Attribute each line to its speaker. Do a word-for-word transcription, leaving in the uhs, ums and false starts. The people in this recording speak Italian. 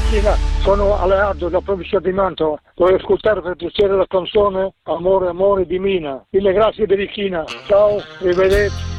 Speaker 1: Berichina, sono Aleardo da provincia di Mantova. Voglio ascoltare per piacere la canzone Amore, amore di Mina. Mille grazie Berichina. Ciao, arrivederci.